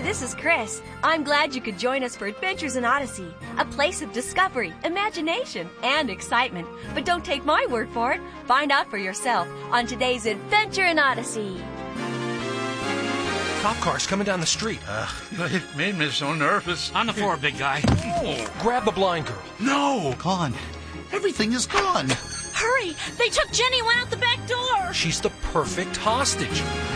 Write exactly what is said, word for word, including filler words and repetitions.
this is Chris. I'm glad you could join us for Adventures in Odyssey, a place of discovery, imagination, and excitement. But don't take my word for it. Find out for yourself on today's Adventure in Odyssey. Cop car's coming down the street. Ugh, it made me so nervous. On the floor, big guy. Oh, grab the blind girl. No! Gone. Everything is gone. Hurry! They took Jenny and went out the back door! She's the perfect hostage.